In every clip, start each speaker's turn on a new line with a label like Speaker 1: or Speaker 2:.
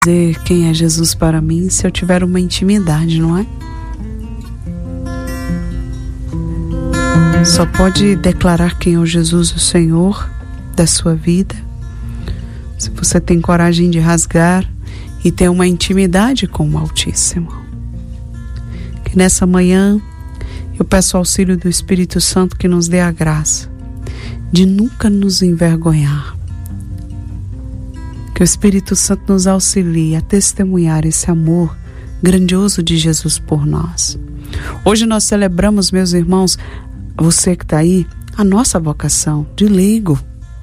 Speaker 1: Dizer quem é Jesus para mim se eu tiver uma intimidade, não é? Só pode declarar quem é o Jesus, o Senhor da sua vida, se você tem coragem de rasgar e ter uma intimidade com o Altíssimo. Que nessa manhã eu peço o auxílio do Espírito Santo que nos dê a graça de nunca nos envergonhar. Que o Espírito Santo nos auxilie a testemunhar esse amor grandioso de Jesus por nós. Hoje nós celebramos, meus irmãos, você que está aí, a nossa vocação de leigo.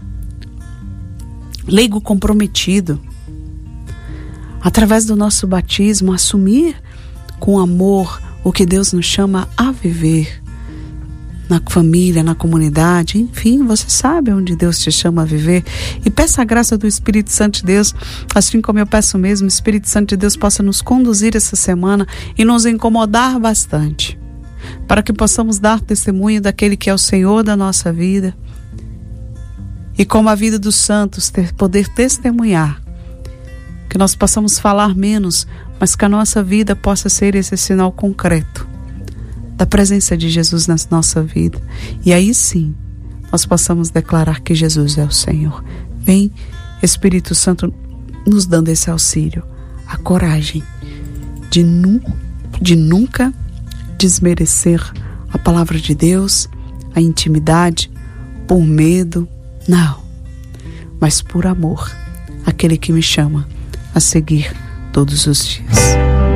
Speaker 1: Leigo comprometido. Através do nosso batismo, assumir com amor o que Deus nos chama a viver. Na família, na comunidade, enfim, você sabe onde Deus te chama a viver. E peça a graça do Espírito Santo de Deus, assim como eu peço mesmo, o Espírito Santo de Deus possa nos conduzir essa semana e nos incomodar bastante, para que possamos dar testemunho daquele que é o Senhor da nossa vida. E como a vida dos santos, poder testemunhar, que nós possamos falar menos, mas que a nossa vida possa ser esse sinal concreto da presença de Jesus na nossa vida. E aí sim, nós possamos declarar que Jesus é o Senhor. Vem, Espírito Santo, nos dando esse auxílio, a coragem de nunca desmerecer a palavra de Deus, a intimidade, por medo, não, mas por amor, aquele que me chama a seguir todos os dias.